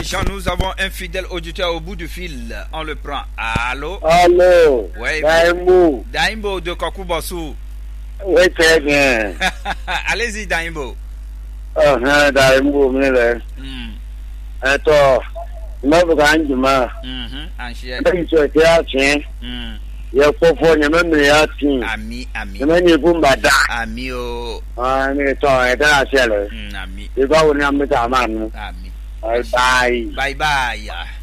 Nous avons un fidèle auditeur au bout du fil. On le prend. Allô? Allô? Oui. Daimbo. Daimbo de Kokubosu. Oui, très bien. Allez-y, Daimbo. Daimbo, mais attends, je vais vous dire. Je suis ya fofo nyama me ya tin ami nyama ni bumba da ami o ni to e da sele ami e ba woni am ta man ami bye bye